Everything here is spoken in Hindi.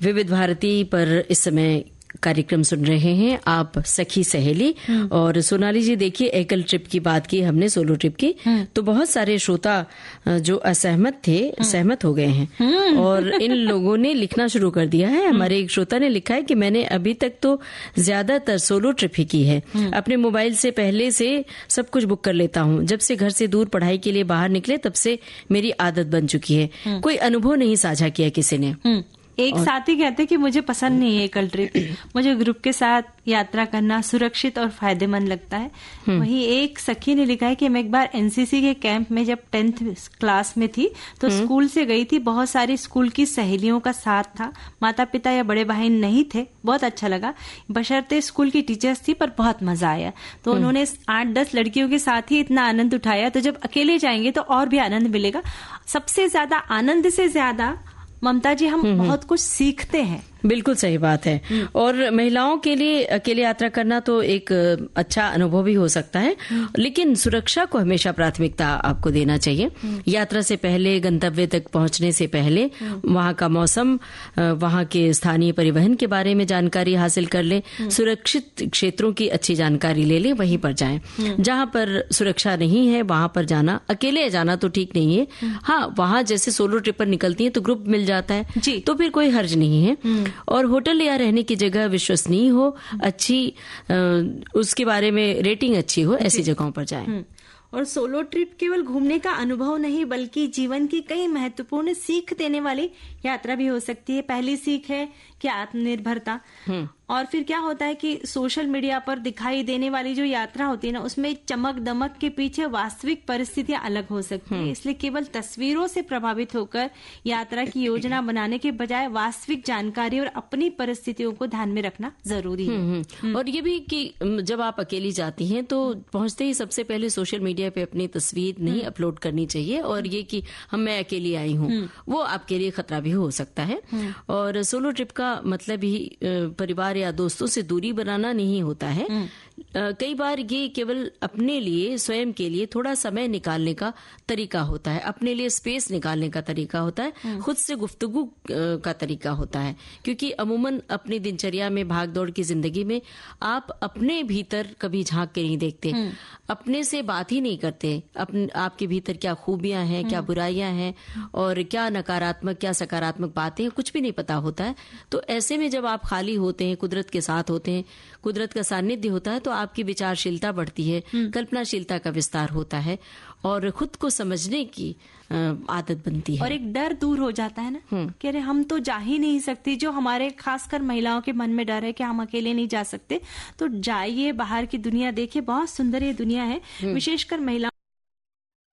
विविध भारती पर इस समय कार्यक्रम सुन रहे हैं आप, सखी सहेली। और सोनाली जी, देखिए, एकल ट्रिप की बात की हमने, सोलो ट्रिप की, तो बहुत सारे श्रोता जो असहमत थे सहमत हो गए हैं और इन लोगों ने लिखना शुरू कर दिया है। हमारे एक श्रोता ने लिखा है कि मैंने अभी तक तो ज्यादातर सोलो ट्रिप ही की है। अपने मोबाइल से पहले से सब कुछ बुक कर लेता हूँ। जब से घर से दूर पढ़ाई के लिए बाहर निकले तब से मेरी आदत बन चुकी है। कोई अनुभव नहीं साझा किया किसी ने। एक साथी कहते कि मुझे पसंद नहीं है एकल ट्रिप, मुझे ग्रुप के साथ यात्रा करना सुरक्षित और फायदेमंद लगता है। वहीं एक सखी ने लिखा है कि मैं एक बार एनसीसी के कैंप में जब 10th क्लास में थी तो स्कूल से गई थी। बहुत सारी स्कूल की सहेलियों का साथ था, माता पिता या बड़े भाई नहीं थे। बहुत अच्छा लगा, बशर्ते स्कूल की टीचर्स थी, पर बहुत मजा आया। तो उन्होंने 8-10 लड़कियों के साथ ही इतना आनंद उठाया, तो जब अकेले जाएंगे तो और भी आनंद मिलेगा। सबसे ज्यादा आनंद से ज्यादा ममता जी हम बहुत कुछ सीखते हैं। बिल्कुल सही बात है। और महिलाओं के लिए अकेले यात्रा करना तो एक अच्छा अनुभव भी हो सकता है, लेकिन सुरक्षा को हमेशा प्राथमिकता आपको देना चाहिए। यात्रा से पहले, गंतव्य तक पहुंचने से पहले वहां का मौसम, वहां के स्थानीय परिवहन के बारे में जानकारी हासिल कर ले। सुरक्षित क्षेत्रों की अच्छी जानकारी ले ले, वहीं पर जाएं। जहां पर सुरक्षा नहीं है वहां पर जाना, अकेले जाना तो ठीक नहीं है। हाँ, वहां जैसे सोलो ट्रिप पर निकलती है तो ग्रुप मिल जाता है जी, तो फिर कोई हर्ज नहीं है। और होटल या रहने की जगह विश्वसनीय हो, अच्छी उसके बारे में रेटिंग अच्छी हो, ऐसी जगहों पर जाएं। और सोलो ट्रिप केवल घूमने का अनुभव नहीं बल्कि जीवन की कई महत्वपूर्ण सीख देने वाली यात्रा भी हो सकती है। पहली सीख है कि आत्मनिर्भरता। और फिर क्या होता है कि सोशल मीडिया पर दिखाई देने वाली जो यात्रा होती है ना, उसमें चमक दमक के पीछे वास्तविक परिस्थितियां अलग हो सकती है। इसलिए केवल तस्वीरों से प्रभावित होकर यात्रा की योजना बनाने के बजाय वास्तविक जानकारी और अपनी परिस्थितियों को ध्यान में रखना जरूरी है। और ये भी कि जब आप अकेली जाती हैं तो पहुंचते ही सबसे पहले सोशल मीडिया पे अपनी तस्वीर नहीं अपलोड करनी चाहिए। और ये कि मैं अकेली आई हूँ, वो आपके लिए खतरा भी हो सकता है। और सोलो ट्रिप का मतलब ही परिवार या दोस्तों से दूरी बनाना नहीं होता है। कई बार ये केवल अपने लिए, स्वयं के लिए थोड़ा समय निकालने का तरीका होता है, अपने लिए स्पेस निकालने का तरीका होता है, खुद से गुफ्तगू का तरीका होता है। क्योंकि अमूमन अपनी दिनचर्या में, भागदौड़ की जिंदगी में आप अपने भीतर कभी झांक के नहीं देखते, अपने से बात ही नहीं करते। आपके भीतर क्या खूबियां हैं, क्या बुराइयां हैं, और क्या नकारात्मक क्या सकारात्मक बातें हैं, कुछ भी नहीं पता होता है। तो ऐसे में जब आप खाली होते हैं, कुदरत के साथ होते हैं, कुदरत का सानिध्य होता है, तो आपकी विचारशीलता बढ़ती है, कल्पनाशीलता का विस्तार होता है और खुद को समझने की आदत बनती है। और एक डर दूर हो जाता है ना कि अरे हम तो जा ही नहीं सकते, जो हमारे खासकर महिलाओं के मन में डर है कि हम अकेले नहीं जा सकते। तो जाइए, बाहर की दुनिया देखिए, बहुत सुंदर ये दुनिया है, विशेषकर महिलाओं